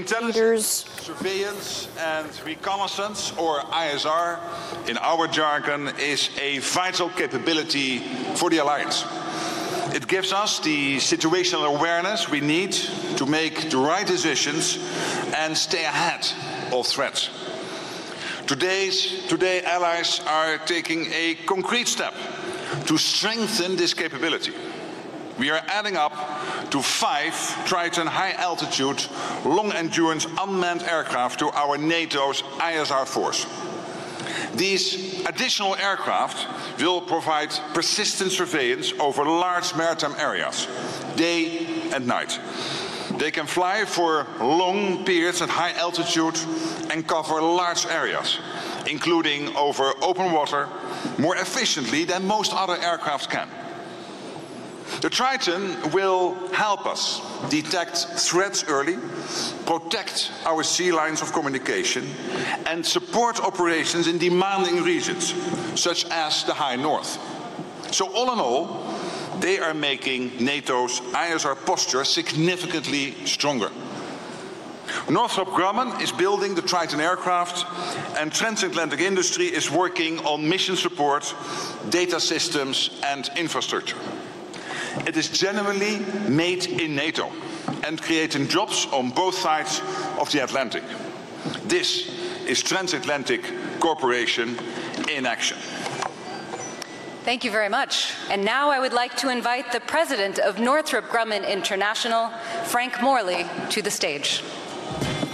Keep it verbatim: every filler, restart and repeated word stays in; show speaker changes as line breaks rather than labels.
Intelligence,
leaders.
surveillance and reconnaissance, or I S R in our jargon, is a vital capability for the alliance. It gives us the situational awareness we need to make the right decisions and stay ahead of threats. Today's, today, allies are taking a concrete step to strengthen this capability. We are adding up to five Triton high-altitude, long-endurance unmanned aircraft to our NATO's I S R force. These additional aircraft will provide persistent surveillance over large maritime areas, day and night. They can fly for long periods at high altitude and cover large areas, including over open water, more efficiently than most other aircraft can. The Triton will help us detect threats early, protect our sea lines of communication, and support operations in demanding regions, such as the High North. So all in all, they are making NATO's I S R posture significantly stronger. Northrop Grumman is building the Triton aircraft, and transatlantic industry is working on mission support, data systems, and infrastructure. It is genuinely made in NATO and creating jobs on both sides of the Atlantic. This is transatlantic cooperation in action.
Thank you very much. And now I would like to invite the President of Northrop Grumman International, Frank Morley, to the stage.